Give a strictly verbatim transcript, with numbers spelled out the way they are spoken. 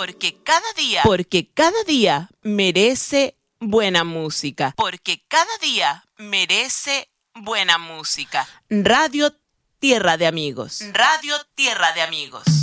Porque cada día, porque cada día merece buena música. porque cada día merece buena música. Radio Tierra de Amigos. Radio Tierra de Amigos.